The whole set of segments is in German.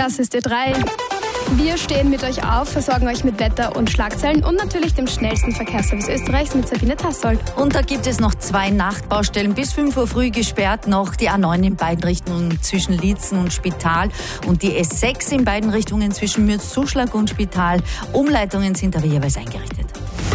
Das ist Ö3. Wir stehen mit euch auf, versorgen euch mit Wetter und Schlagzeilen und natürlich dem schnellsten Verkehrsservice Österreichs mit Sabine Tassold. Und da gibt es noch 2 Nachtbaustellen. Bis 5 Uhr früh gesperrt noch die A9 in beiden Richtungen zwischen Liezen und Spital und die S6 in beiden Richtungen zwischen Mürz-Zuschlag und Spital. Umleitungen sind aber jeweils eingerichtet.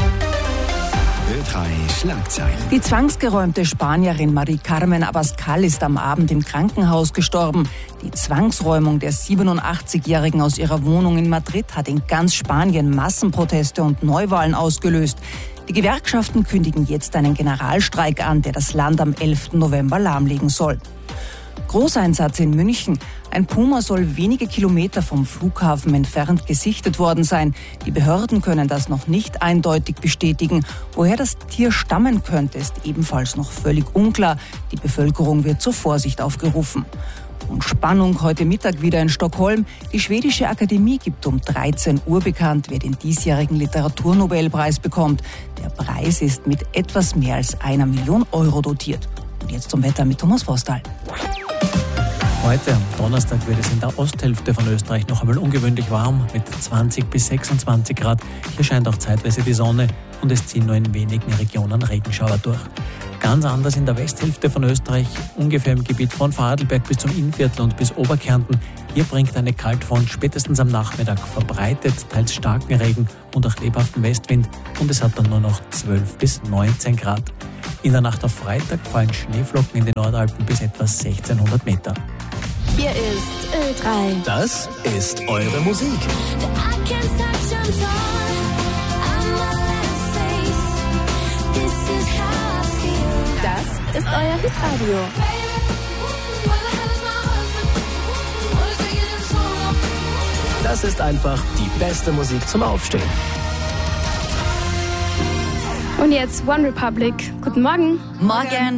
Ö3 Schlagzeilen. Die zwangsgeräumte Spanierin Marie Carmen Abascal ist am Abend im Krankenhaus gestorben. Die Zwangsräumung der 87-Jährigen aus ihrer Wohnung in Madrid hat in ganz Spanien Massenproteste und Neuwahlen ausgelöst. Die Gewerkschaften kündigen jetzt einen Generalstreik an, der das Land am 11. November lahmlegen soll. Großeinsatz in München. Ein Puma soll wenige Kilometer vom Flughafen entfernt gesichtet worden sein. Die Behörden können das noch nicht eindeutig bestätigen. Woher das Tier stammen könnte, ist ebenfalls noch völlig unklar. Die Bevölkerung wird zur Vorsicht aufgerufen. Und Spannung heute Mittag wieder in Stockholm. Die schwedische Akademie gibt um 13 Uhr bekannt, wer den diesjährigen Literaturnobelpreis bekommt. Der Preis ist mit etwas mehr als 1 Million Euro dotiert. Und jetzt zum Wetter mit Thomas Vostal. Heute am Donnerstag wird es in der Osthälfte von Österreich noch einmal ungewöhnlich warm mit 20 bis 26 Grad. Hier scheint auch zeitweise die Sonne und es ziehen nur in wenigen Regionen Regenschauer durch. Ganz anders in der Westhälfte von Österreich, ungefähr im Gebiet von Vorarlberg bis zum Innviertel und bis Oberkärnten. Hier bringt eine Kaltfront spätestens am Nachmittag verbreitet, teils starken Regen und auch lebhaften Westwind und es hat dann nur noch 12 bis 19 Grad. In der Nacht auf Freitag fallen Schneeflocken in den Nordalpen bis etwa 1600 Meter. Hier ist Ö3. Das ist eure Musik. Das ist euer Hitradio. Das ist einfach die beste Musik zum Aufstehen. Und jetzt One Republic. Guten Morgen. Morgen.